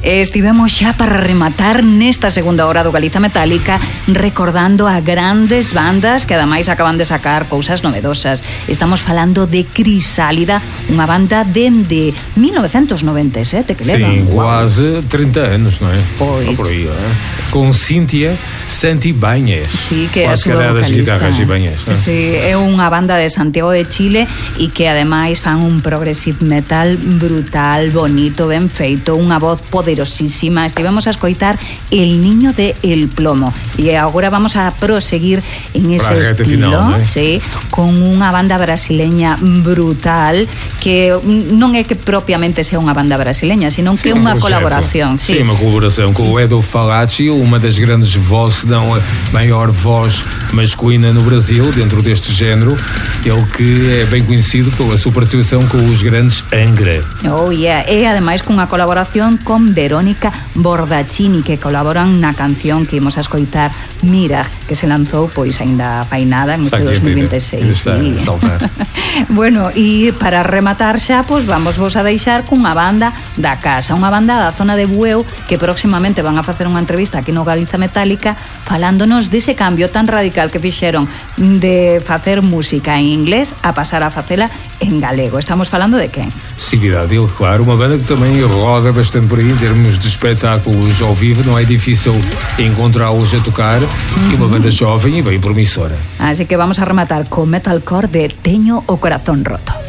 Estivemos xa para rematar nesta segunda hora do Galiza Metálica recordando a grandes bandas que ademais acaban de sacar cousas novedosas. Estamos falando de Crisálida, unha banda dende 1997 que levan. Sim, quase 30 anos, non é? Pois. Por aí, con Cíntia Santibáñez. Sí, que é a súa vocalista. Sí, é unha banda de Santiago de Chile e que ademais fan un progressive metal brutal, bonito, ben feito, unha voz poderosísima. Estivemos a escoitar El Niño de El Plomo e agora vamos a proseguir en ese estilo, final, sí, con unha banda brasileña brutal que non é que propiamente sea unha banda brasileña, sino que é unha colaboración. Sí, unha colaboración com o Edu Falaschi, uma das grandes vozes, não a maior voz masculina no Brasil dentro deste género, ele que é bem conhecido pela sua participação com os grandes Angra. Oh yeah, e ademais cunha colaboración con Verónica Bordachini, que colaboran na canción que imos a escoitar, Mira, que se lanzou pois aínda fai nada en este 2026. Sí. Bueno, e para rematar xa, pois vamos vos a deixar cunha banda da casa, unha banda da zona de Bueu que próximamente van a facer unha entrevista aquí no Galiza Metálica falándonos dese cambio tan radical que fixeron de facer música en inglés a pasar a facela en galego. Estamos falando de quen? Cidade dele, claro, uma banda que também roda bastante por aí em termos de espetáculos ao vivo, não é difícil encontrá-los a tocar, e uma banda jovem e bem promissora. Así que vamos a rematar con metalcore de Teño o Corazón Roto.